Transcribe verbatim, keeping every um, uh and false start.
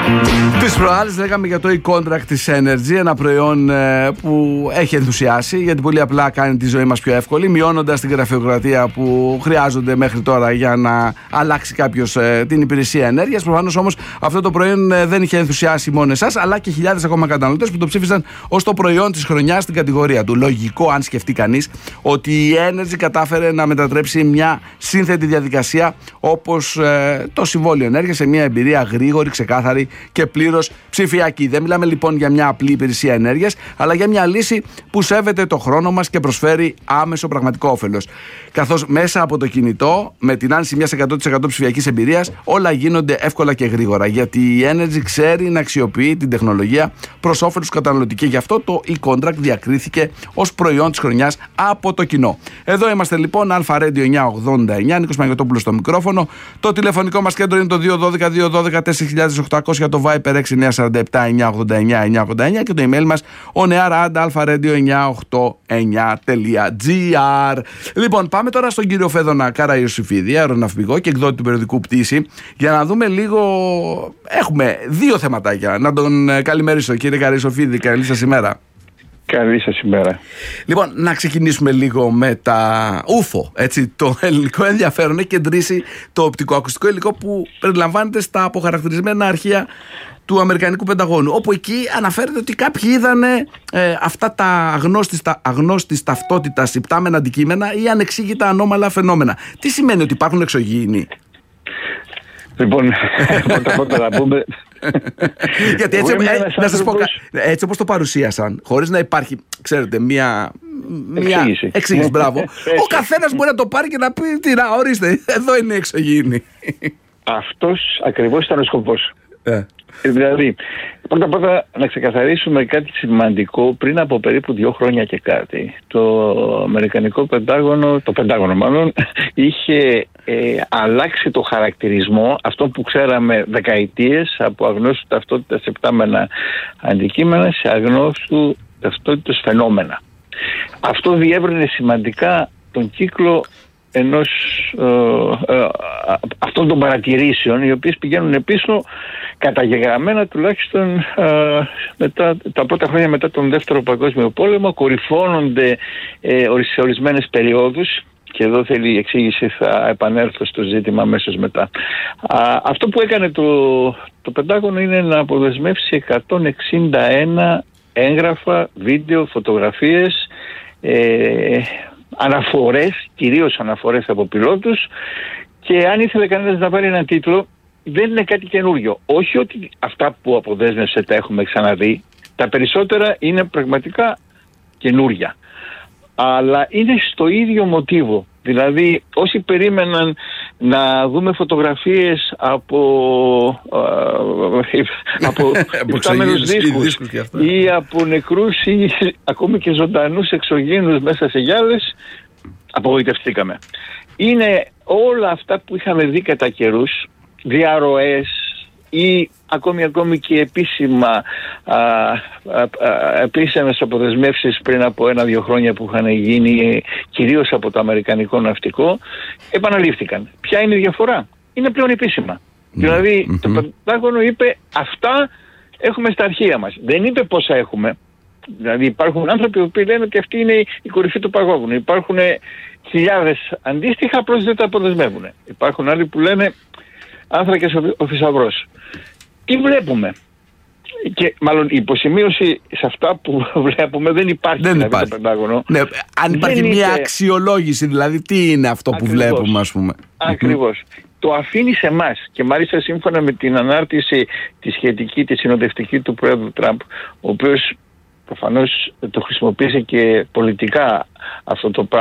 Τις προάλλες λέγαμε για το e-contract της Energy, ένα προϊόν ε, που έχει ενθουσιάσει, γιατί πολύ απλά κάνει τη ζωή μας πιο εύκολη, μειώνοντας την γραφειοκρατία που χρειάζονται μέχρι τώρα για να αλλάξει κάποιος ε, την υπηρεσία ενέργειας. Προφανώς όμως αυτό το προϊόν ε, δεν είχε ενθουσιάσει μόνο εσάς, αλλά και χιλιάδες ακόμα καταναλωτές που το ψήφισαν ως το προϊόν της χρονιάς στην κατηγορία του. Λογικό, αν σκεφτεί κανείς, ότι η Energy κατάφερε να μετατρέψει μια σύνθετη διαδικασία όπως ε, το συμβόλαιο ενέργειας σε μια εμπειρία γρήγορη, ξεκάθαρη και πλήρως ψηφιακή. Δεν μιλάμε λοιπόν για μια απλή υπηρεσία ενέργειας, αλλά για μια λύση που σέβεται το χρόνο μας και προσφέρει άμεσο πραγματικό όφελος. Καθώς μέσα από το κινητό, με την άνση μιας εκατό τοις εκατό ψηφιακής εμπειρίας, όλα γίνονται εύκολα και γρήγορα. Γιατί η Energy ξέρει να αξιοποιεί την τεχνολογία προς όφελος του καταναλωτή. Και γι' αυτό το e-contract διακρίθηκε ως προϊόν της χρονιάς από το κοινό. Εδώ είμαστε λοιπόν, Αλφα Radio εννιακόσια ογδόντα εννιά, Νίκος Μαγιωτόπουλος στο μικρόφωνο. Το τηλεφωνικό μας κέντρο είναι το δύο ένα δύο δύο ένα δύο τέσσερα οκτώ μηδέν μηδέν, το Viber έξι εννιά τέσσερα επτά εννιά ογδόντα εννιά εννιά ογδόντα εννιά και το email μας onearadalfaradio εννιακόσια ογδόντα εννιά τελεία gr. Λοιπόν, πάμε τώρα στον κύριο Φέδωνα Καραϊωσήφιδη, αεροναυπηγό και εκδότη του περιοδικού Πτήση, για να δούμε λίγο. Έχουμε δύο θεματάκια. Να τον καλημερίσω, κύριε Καραϊωσήφιδη. Καλή σας ημέρα. Καλή σας ημέρα. Λοιπόν, να ξεκινήσουμε λίγο με τα ούφο. Έτσι, το ελληνικό ενδιαφέρον έχει κεντρήσει το οπτικοακουστικό υλικό που περιλαμβάνεται στα αποχαρακτηρισμένα αρχεία του Αμερικανικού Πενταγώνου, όπου εκεί αναφέρεται ότι κάποιοι είδανε ε, αυτά τα αγνώστης, τα αγνώστης ταυτότητας υπτάμενα αντικείμενα ή ανεξήγητα ανώμαλα φαινόμενα. Τι σημαίνει ότι υπάρχουν εξωγήινοι? Λοιπόν, πρώτα πρώτα να πούμε. Γιατί έτσι, ε, να σας πω, έτσι όπως το παρουσίασαν, χωρίς να υπάρχει, ξέρετε, μία, μία εξήγηση. εξήγηση, μπράβο, ο καθένας μπορεί να το πάρει και να πει, τι να, ορίστε, εδώ είναι η εξωγήινη. Αυτός ακριβώς ήταν ο σκοπός. Ε. Δηλαδή, πρώτα πρώτα να ξεκαθαρίσουμε κάτι σημαντικό. Πριν από περίπου δύο χρόνια και κάτι, το Αμερικανικό Πεντάγωνο, το Πεντάγωνο μάλλον, είχε ε, αλλάξει το χαρακτηρισμό, αυτό που ξέραμε δεκαετίες, από αγνώστου ταυτότητας υπτάμενα αντικείμενα σε αγνώστου ταυτότητας φαινόμενα. Αυτό διεύρυνε σημαντικά τον κύκλο ενός ε, ε, αυτών των παρατηρήσεων, οι οποίες πηγαίνουν πίσω καταγεγραμμένα τουλάχιστον ε, μετά, τα πρώτα χρόνια μετά τον Δεύτερο Παγκόσμιο Πόλεμο, κορυφώνονται ε, σε ορισμένες περιόδους, και εδώ θέλει η εξήγηση, θα επανέλθω στο ζήτημα αμέσως μετά. Α, αυτό που έκανε το, το Πεντάγωνο είναι να αποδεσμεύσει εκατόν εξήντα ένα έγγραφα, βίντεο, φωτογραφίες, ε, αναφορές, κυρίως αναφορές από πιλότους, και αν ήθελε κανένας να πάρει έναν τίτλο, δεν είναι κάτι καινούριο. Όχι ότι αυτά που αποδέσμευσε τα έχουμε ξαναδεί, τα περισσότερα είναι πραγματικά καινούρια, αλλά είναι στο ίδιο μοτίβο. Δηλαδή, όσοι περίμεναν να δούμε φωτογραφίες από, από υπτάμενους δίσκους ή από νεκρούς ή ακόμη και ζωντανούς εξωγήινους μέσα σε γυάλες, απογοητευτήκαμε. Είναι όλα αυτά που είχαμε δει κατά καιρούς, διαρροές ή ακόμη ακόμη και επίσημα α, α, α, επίσημες αποδεσμεύσεις πριν από ένα-δύο χρόνια που είχαν γίνει κυρίως από το αμερικανικό ναυτικό, επαναλήφθηκαν. Ποια είναι η διαφορά? Είναι πλέον επίσημα. Mm-hmm. Δηλαδή mm-hmm. το Πεντάγωνο είπε αυτά έχουμε στα αρχεία μας. Δεν είπε πόσα έχουμε. Δηλαδή υπάρχουν άνθρωποι που λένε ότι αυτή είναι η κορυφή του παγόβουνου. Υπάρχουν χιλιάδες αντίστοιχα, απλώς δεν τα αποδεσμεύουν. Υπάρχουν άλλοι που λένε άνθρακες ο θησαυρός. Τι βλέπουμε? Και μάλλον η υποσημείωση σε αυτά που βλέπουμε δεν υπάρχει, δεν δηλαδή, υπάρχει. Το Πεντάγωνο. Ναι, αν υπάρχει μια είπε... αξιολόγηση, δηλαδή τι είναι αυτό που Ακριβώς. βλέπουμε, ας πούμε. Ακριβώς. Το αφήνει σε εμάς, και μάλιστα σύμφωνα με την ανάρτηση τη σχετική, τη συνοδευτική του Πρόεδρου Τραμπ, ο οποίος προφανώς το χρησιμοποίησε και πολιτικά αυτό το πράγμα,